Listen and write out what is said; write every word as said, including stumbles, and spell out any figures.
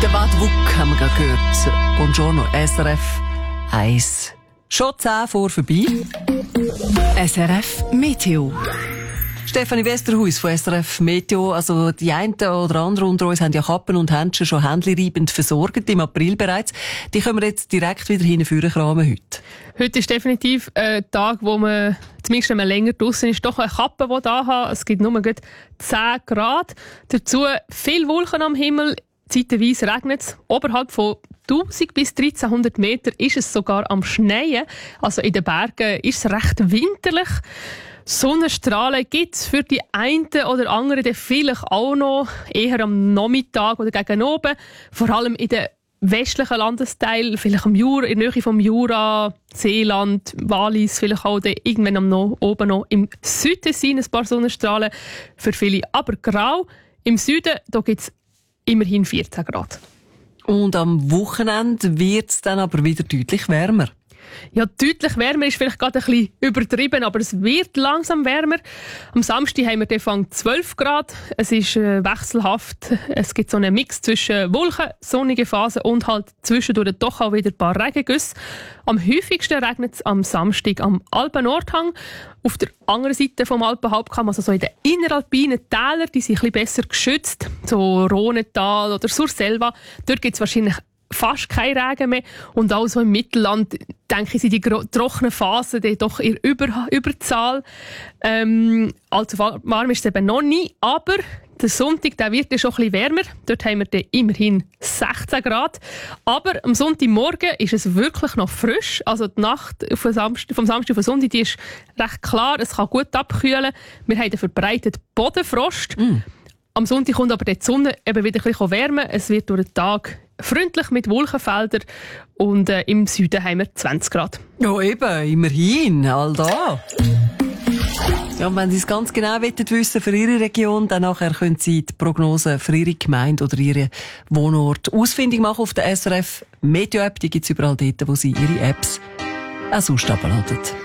Der Bad Wuck haben wir gerade gehört. Buongiorno, S R F eins. Schon zehn vor vorbei. S R F Meteo. Stefanie Westerhuis von S R F Meteo. Also die einen oder anderen unter uns haben ja Kappen und Händchen schon händchenreibend versorgt, im April bereits. Die können wir jetzt direkt wieder hinführen kramen heute. Heute ist definitiv ein Tag, wo man zumindest wenn man länger draussen ist, doch eine Kappe da hat. Es gibt nur gut zehn Grad. Dazu viele Wolken am Himmel. Zeitweise regnet es. Oberhalb von tausend bis dreizehnhundert Meter ist es sogar am Schneien. Also in den Bergen ist es recht winterlich. Sonnenstrahlen gibt es für die einen oder anderen dann vielleicht auch noch, eher am Nachmittag oder gegen oben. Vor allem in den westlichen Landesteilen, vielleicht am Jura, in der Nähe vom Jura, Seeland, Wallis, vielleicht auch dann irgendwann am noch, oben noch im Süden sind ein paar Sonnenstrahlen. Für viele aber grau. Im Süden gibt es immerhin vierzehn Grad. Und am Wochenende wird es dann aber wieder deutlich wärmer. Ja, deutlich wärmer ist vielleicht gerade ein bisschen übertrieben, aber es wird langsam wärmer. Am Samstag haben wir Anfang zwölf Grad. Es ist äh, wechselhaft. Es gibt so einen Mix zwischen Wolken, sonnige Phasen und halt zwischendurch doch auch wieder ein paar Regengüsse. Am häufigsten regnet es am Samstag am Alpen-Nordhang. Auf der anderen Seite vom Alpenhauptkamm, also so in den inneralpinen Tälern, die sind ein bisschen besser geschützt, so Rhonetal oder Surselva, dort gibt es wahrscheinlich fast kein Regen mehr. Und auch so im Mittelland, denke ich, sind die trockenen Phasen die doch in Über- Überzahl. Ähm, allzu warm ist es eben noch nie, aber der Sonntag der wird ja schon ein bisschen wärmer. Dort haben wir dann immerhin sechzehn Grad. Aber am Sonntagmorgen ist es wirklich noch frisch. Also die Nacht vom Samstag, vom Samstag auf den Sonntag die ist recht klar. Es kann gut abkühlen. Wir haben einen verbreiteten Bodenfrost. Mm. Am Sonntag kommt aber die Sonne eben wieder ein bisschen wärmen. Es wird durch den Tag freundlich mit Wolkenfeldern und äh, im Süden haben wir zwanzig Grad. Ja eben, immerhin, all da. Ja, und wenn Sie es ganz genau wissen für Ihre Region, dann nachher können Sie die Prognose für Ihre Gemeinde oder Ihren Wohnort ausfindig machen auf der S R F Meteo App. Die gibt es überall dort, wo Sie Ihre Apps auch sonst abladen.